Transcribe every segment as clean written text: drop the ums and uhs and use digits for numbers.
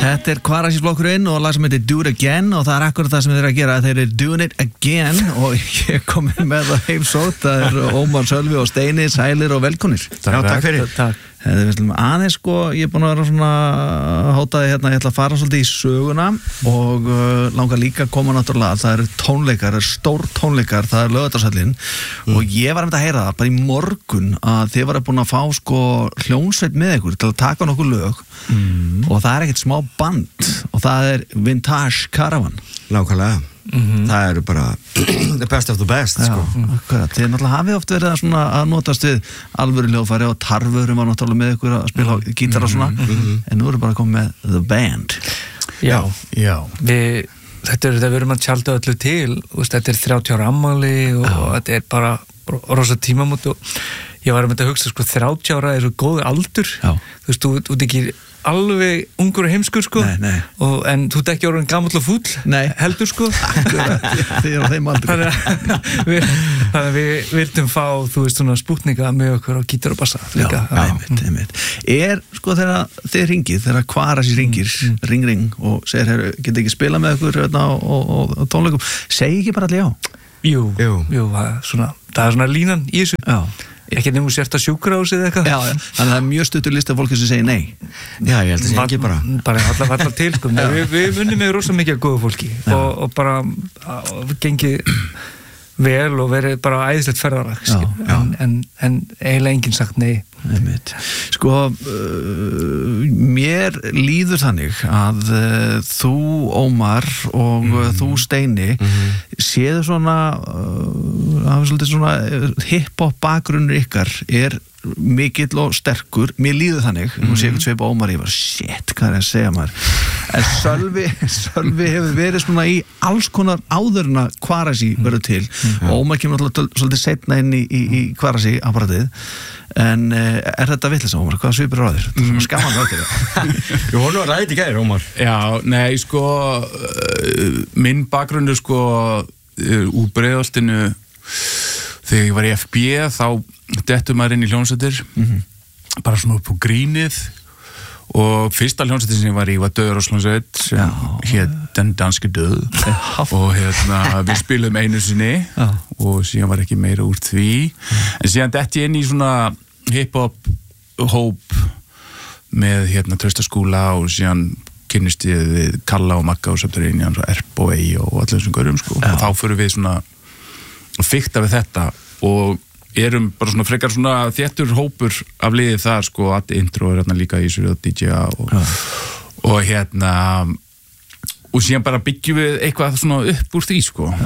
Þetta Kvarasísflokkurinn og lag sem heitir Do It Again og það akkurat það sem þeir að gera, þeir doing it again og ég kom með það heimsótt, það Ómar, Sölvi og Steini, sælir og velkonir. Takk fyrir. Takk. Aðeins ég er búin að vera svona hótaði hérna, ég ætla að fara svolítið í söguna og langar líka að koma náttúrulega, það eru tónleikar, það eru stór tónleikar, það er Laugardalshöllin og ég var að heyra það bara í morgun að þið varu búin að fá hljónsveit með ykkur til að taka nokkuð lög og það er ekkert smá band og það er Vintage Caravan. Nákvæmlega. Það eru bara the best of the best Akkurat, þið náttúrulega hafið oft verið að notast við alvöru hljóðfæri og Tarfurum var náttúrulega með ykkur að spila gítar og svona en nú eru bara komið með The Band. Já. Við erum að tjalda öllu til þetta er 30 ára afmæli og þetta er bara rosa tímamót og ég var að hugsa 30 ára er svo góð aldur þú veist, þú ert ekki alveg ungur og heimskur nei. En þú ert ekki orðin gamall og fúll heldur þið eru á þeim aldrei þannig að við vildum fá þú veist svona spútninga með okkur á gítar og bassa líka. Einmitt. Þegar þið ringið, þegar Kvarasís ringir ring og segir, geta ekki spila með okkur og tónleikum, segi ekki bara allir já? Jú, það er svona línan í þessu ekki nefnum sérst að sjúkrahúsi eða eitthvað þannig að það er mjög stuttur lista af fólki sem segir nei. Já, ég held að segja ekki bara allar til við unnum með rosa mikið af góðu fólki og bara gengið vel og verið bara æðislegt ferðalag en eiginlega enginn sagt nei. Mér líður þannig að þú Ómar og þú Steini séðu svona hip-hop bakgrunnur ykkar er mikill og sterkur, mér líður þannig nú sé ég eitthvað sveipa Ómar, ég var shit, hvað er að segja maður en Sölvi hefur verið svona í alls konar áður en að Kvarasi verður til og Ómar kemur náttúrulega svolítið seinna inn í Kvarasi apparatið en er þetta vitleysa Ómar, hvað svipir á þér? Þetta er svona skaman á þér Jú, hún var ræðið í gær Ómar Já, nei, minn bakgrundur úr Breiðholtinu þegar ég var í FB þá dettur maður inn í hljómsveitir bara svona upp á grínið og fyrsta hljómsveitin sem ég var í var Döðuráshljómsveit sem hét Den Danske Döð og við spilum einu sinni og síðan var ekki meira úr því en síðan detti ég inn í svona hip-hop hóp með Traustaskúla og síðan kynnist ég við Kalla og Magga og Subterranean og Erp og Ei og allir þessum görum og þá fyrir við svona fikta við þetta og erum bara svona frekar svona þéttur hópur af liði þar Addi Intro er líka í Sverið DJ og síðan bara byggjum við eitthvað svona upp úr því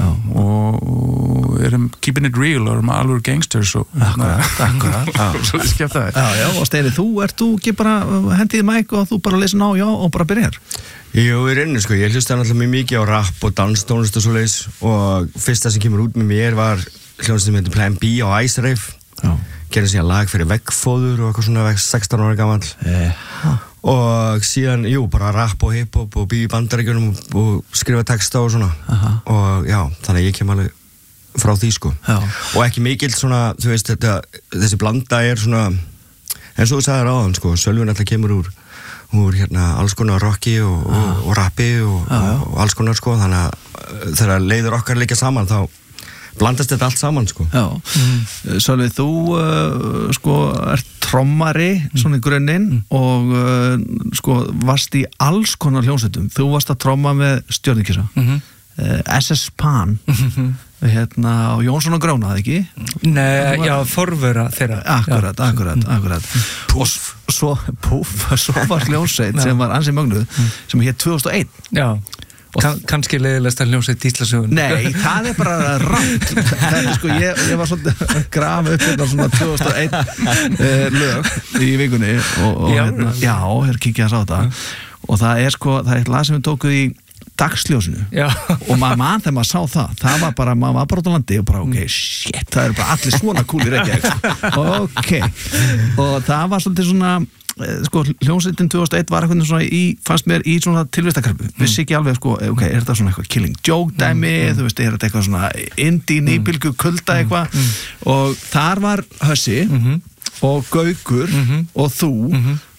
og erum keeping it real og erum alveg gangsters og akkurat svo skemmt það Já, og Steini, ert þú ekki bara hendið í mæk og þú bara lesin á og bara byrjar? Jú, í rauninni ég hlusta náttúrulega mjög mikið á rap og danstónlist og svoleiðis og fyrsta sem kemur út með mér var hljómsveit með Plan B á Ice Rave gerði síðan lag fyrir veggfóður og eitthvað svona 16 ára gamall og síðan, bara rap og hip-hop og býði í Bandaríkjunum og skrifa texta og svona og þannig að ég kem alveg frá því og ekki mikill svona, þú veist, þessi blanda er svona eins og þú sagðir áðan Sölvi náttúrulega kemur úr alls konar rocki og rappi og alls konar þannig að þegar leiður okkar líka saman þá blandast þetta allt saman Sölvi, þú ert trommari svona í grunninn og varst í alls konar hljómsveitum þú varst að tromma með Stjörnukissa SS Pan og Jónsson og Grána, ekki? Nei, forvera þeirra Akkurat Puff Svo var hljómsveit sem var ansið mögnuð sem hét 2001 Já kannski leiðilegst að hljómsveit Íslasögun Nei, það er bara rangt ég var svolítið að grafa upp svona 2001 lög í vikunni og kíkja þess á þetta og það er eitt lag sem við tókuð í dagsljósinu og maður þegar maður sá það var bara, maður var bara út á landi og bara shit, það eru bara allir svona kúlir ekki og það var svolítið svona hljómsveitin 2001 var eitthvað svona fannst mér í svona tilvistakarpu vissi ekki alveg, er þetta svona eitthvað Killing Joke dæmi, þú veist, er þetta eitthvað svona indie, nýbylgu, kulda eitthvað og þar var Hössi og Gaukur og þú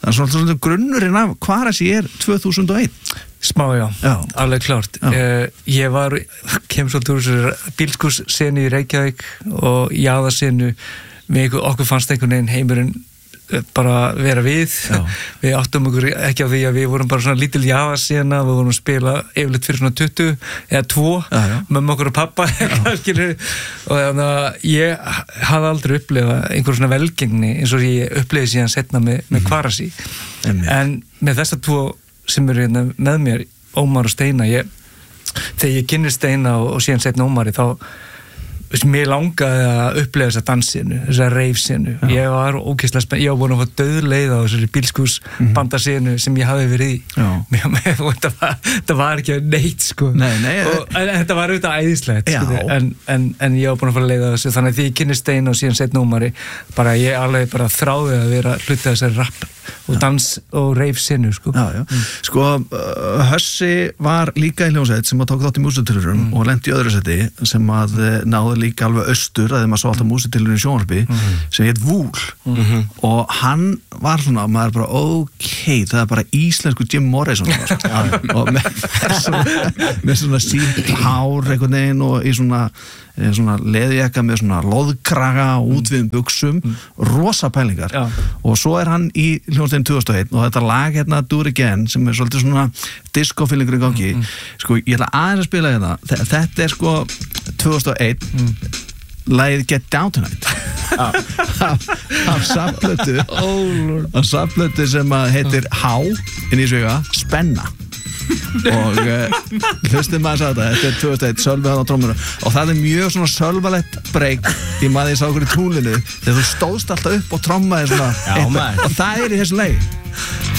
það er svona grunnurinn af Kvarasi 2001 Smá, já, alveg klárt ég kem svolítið úr þessu bílskúrssenu í Reykjavík og jaðarsenu með okkur fannst einhvern veginn heimurinn bara vera við áttum okkur ekki á því að við vorum bara svona lítil jaðarsena, við vorum að spila yfirleitt fyrir svona 20 eða 2 mömmu okkur og pappa og þannig að ég hafði aldrei upplifað einhver svona velgengni eins og ég upplifið síðan setna með Kvarasi en með þessa 2 sem eru hérna með mér, Ómar og Steina þegar ég kynni Steina og síðan setna Ómari þá mér langaði að upplega þessa danssenu, þessa reifsenu ég var ógeðslega spennt, ég var búin að fá dauðleið á þessari bílskúrsbandasenu sem ég hafi verið í og þetta var ekki neitt sko en þetta var auðvitað æðislegt en ég var búin að fá leið á þessu þannig að því ég kynni Steina og síðan sett Ómari bara ég alveg bara þráði að vera hluti þessari rapp og dans og reifsenu sko sko Hössi var líka í hljómsveit sem að tók þátt í músitillurum og lenti í öðru seti sem að náði líka alveg austur að þeim að svo alltaf músitillurum í sjónvarpi sem heit Vúl og hann var svona, maður bara það er bara íslensku Jim Morrison og með svona sítt hár einhvern veginn og í svona leðjaka með svona loðkraga og útviðum buxum rosa pælingar og svo er hann í hljómsveitin 2001 og þetta lag hérna Do It Again sem er svolítið svona disco-feelingur í gangi sko ég ætla aðeins að spila hérna þetta er sko 2001 lagið Get Down Tonight af safnplötu sem heitir Há inn í svega Spenna og hlustum maður að þetta er 2001, Sölvi hann á trommur og það er mjög svona sölvalegt break í maður ég sá okkur í túnlinu þegar þú stóðst alltaf upp og trommaði svona og það er í þessu lagi